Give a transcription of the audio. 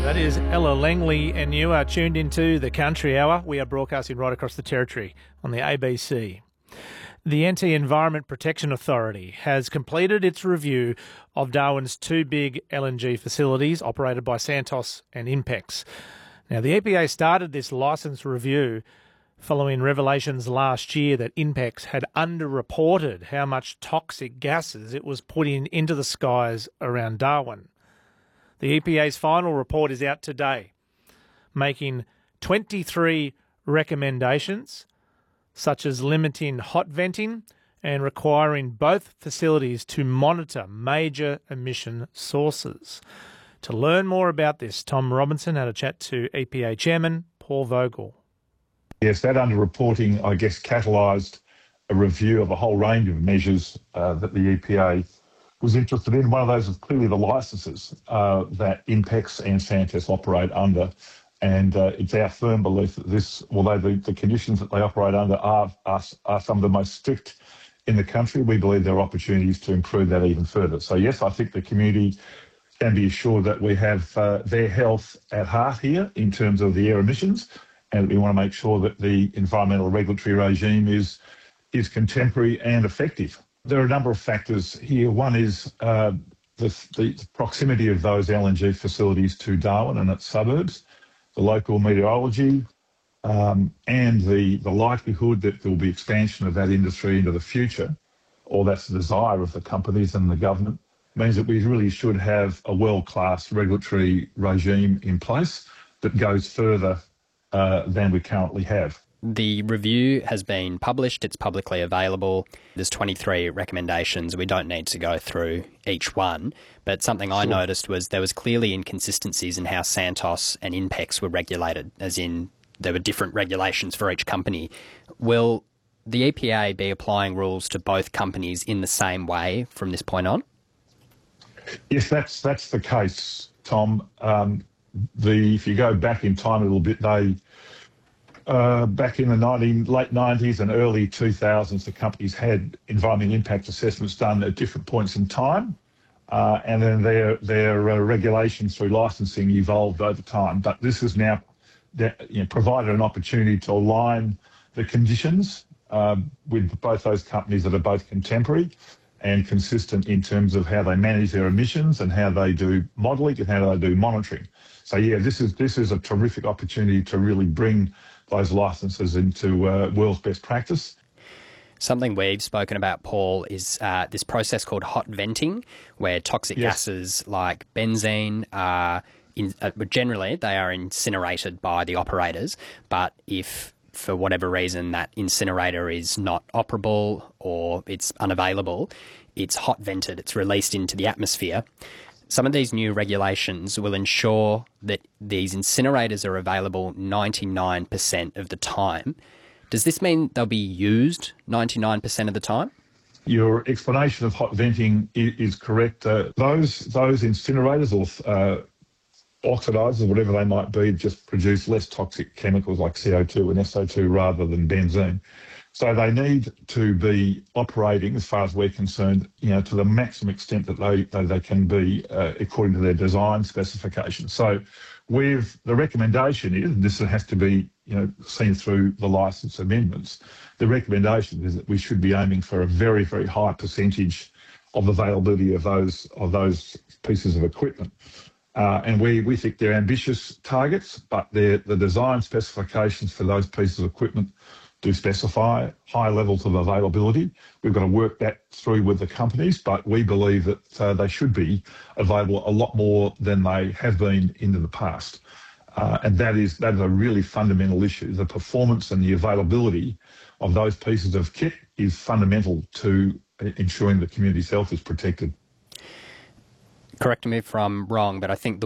That is Ella Langley, and you are tuned into the Country Hour. We are broadcasting right across the territory on the ABC. The Anti-Environment Protection Authority has completed its review of Darwin's two big LNG facilities operated by Santos and Inpex. Now, the EPA started this licence review following revelations last year that Inpex had underreported how much toxic gases it was putting into the skies around Darwin. The EPA's final report is out today, making 23 recommendations, such as limiting hot venting and requiring both facilities to monitor major emission sources. To learn more about this, Tom Robinson had a chat to EPA Chairman Paul Vogel. Yes, that underreporting, I guess, catalysed a review of a whole range of measures that the EPA was interested in. One of those is clearly the licences that Inpex and Santos operate under. And it's our firm belief that this, although the conditions that they operate under are some of the most strict in the country, we believe there are opportunities to improve that even further. So yes, I think the community can be assured that we have their health at heart here in terms of the air emissions, and we want to make sure that the environmental regulatory regime is contemporary and effective. There are a number of factors here. One is the proximity of those LNG facilities to Darwin and its suburbs, the local meteorology, and the likelihood that there will be expansion of that industry into the future, or that's the desire of the companies and the government, means that we really should have a world-class regulatory regime in place that goes further than we currently have. The review has been published, it's publicly available. There's 23 recommendations. We don't need to go through each one, but something I noticed was there was clearly inconsistencies in how Santos and Inpex were regulated, as in there were different regulations for each company. Will the EPA be applying rules to both companies in the same way from this point on? Yes, that's the case, Tom. If you go back in time a little bit, back in the late 90s and early 2000s, the companies had environmental impact assessments done at different points in time, and then their regulations through licensing evolved over time. But this has now provided an opportunity to align the conditions with both those companies that are both contemporary and consistent in terms of how they manage their emissions and how they do modelling and how they do monitoring. So yeah, this is a terrific opportunity to really bring those licences into world's best practice. Something we've spoken about, Paul, is this process called hot venting, where toxic gases like benzene are generally they are incinerated by the operators, but if for whatever reason that incinerator is not operable or it's unavailable, it's hot vented, it's released into the atmosphere. Some of these new regulations will ensure that these incinerators are available 99% of the time. Does this mean they'll be used 99% of the time? Your explanation of hot venting is correct. Those incinerators or oxidizers, whatever they might be, just produce less toxic chemicals like CO2 and SO2 rather than benzene. So they need to be operating, as far as we're concerned, to the maximum extent that they can be according to their design specifications. So the recommendation is, and this has to be seen through the licence amendments, the recommendation is that we should be aiming for a very, very high percentage of availability of those pieces of equipment. And we think they're ambitious targets, but the design specifications for those pieces of equipment do specify high levels of availability. We've got to work that through with the companies, but we believe that they should be available a lot more than they have been in the past. And that is a really fundamental issue. The performance and the availability of those pieces of kit is fundamental to ensuring the community's health is protected. Correct me if I'm wrong, but I think the